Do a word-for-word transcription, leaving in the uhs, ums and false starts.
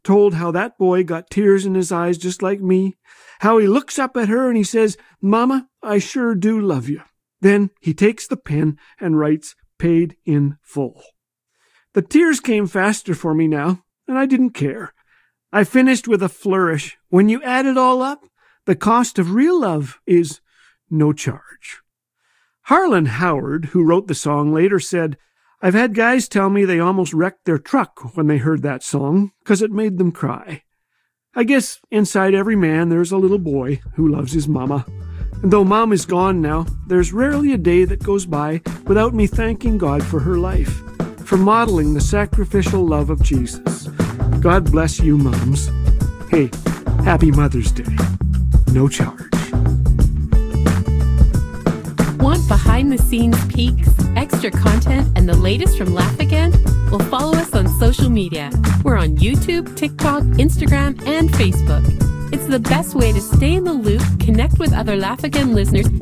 told how that boy got tears in his eyes just like me, how he looks up at her and he says, "Mama, I sure do love you." Then he takes the pen and writes, "Paid in full." The tears came faster for me now, and I didn't care. I finished with a flourish. When you add it all up, the cost of real love is no charge. Harlan Howard, who wrote the song, later said, "I've had guys tell me they almost wrecked their truck when they heard that song, 'cause it made them cry." I guess inside every man there's a little boy who loves his mama. And though Mom is gone now, there's rarely a day that goes by without me thanking God for her life, for modeling the sacrificial love of Jesus. God bless you, moms. Hey, happy Mother's Day. No charge. Want behind-the-scenes peeks, extra content, and the latest from Laugh Again? Well, follow us on social media. We're on YouTube, TikTok, Instagram, and Facebook. It's the best way to stay in the loop, connect with other Laugh Again listeners,